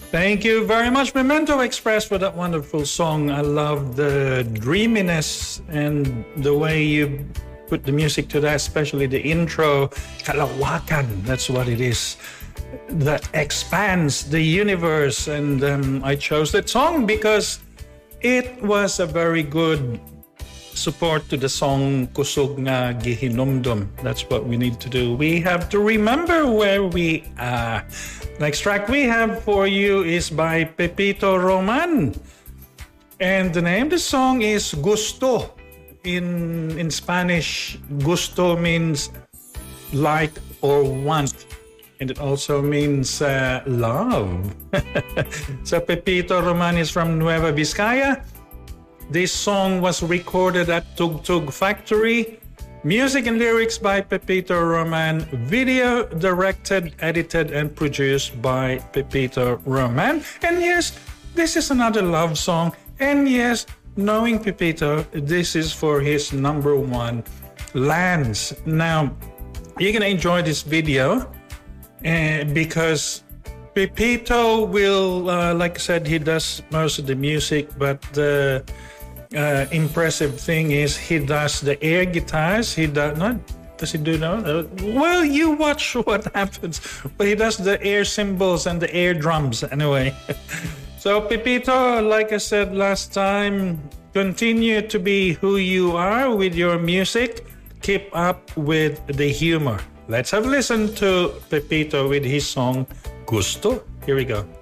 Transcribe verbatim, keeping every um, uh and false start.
Thank you very much, Memento Express, for that wonderful song. I love the dreaminess and the way you put the music to that, especially the intro. Kalawakan, that's what it is. That expands the universe. And um, I chose that song because it was a very good support to the song Kusog Nga Gihinumdum. That's what we need to do. We have to remember where we are. Next track we have for you is by Pepito Roman. And the name of the song is Gusto. In, in Spanish, gusto means like or want. And it also means uh, love. So Pepito Roman is from Nueva Vizcaya. This song was recorded at Tug Tug Factory. Music and lyrics by Pepito Roman. Video directed, edited, and produced by Pepito Roman. And yes, this is another love song. And yes, knowing Pepito, this is for his number one, Lands. Now, you're going to enjoy this video uh, because Pepito will, uh, like I said, he does most of the music, but the uh, impressive thing is he does the air guitars. He does not. Does he do that? Uh, well, you watch what happens. But he does the air cymbals and the air drums anyway. So Pepito, like I said last time, continue to be who you are with your music. Keep up with the humor. Let's have a listen to Pepito with his song Gusto. Here we go.